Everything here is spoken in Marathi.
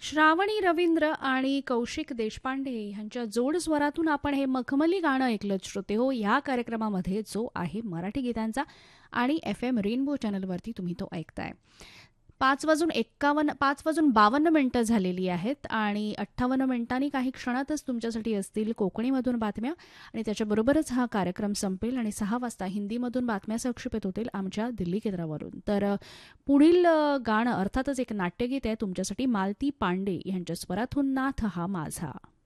श्रावणी रवींद्र आणि कौशिक देशपांडे ह्यांच्या जोड स्वरातून आपण हे मखमली गाणं ऐकलं श्रोते हो. ह्या कार्यक्रमामध्ये जो आहे मराठी गीतांचा आणि FM रेनबो चॅनलवरती तुम्ही तो ऐकताय. 5:52 झालेली आहेत आणि 58 मिनिटांनी काही क्षणातच तुमच्यासाठी असतील कोकणीमधून बातम्या आणि त्याच्याबरोबरच हा कार्यक्रम संपेल आणि 6 वाजता हिंदीमधून बातम्या संक्षेपित होतील आमच्या दिल्ली केंद्रावरून. तर पुढील गाणं अर्थातच एक नाट्यगीत आहे तुमच्यासाठी. मालती पांडे यांच्या स्वरातून नाथ हा माझा.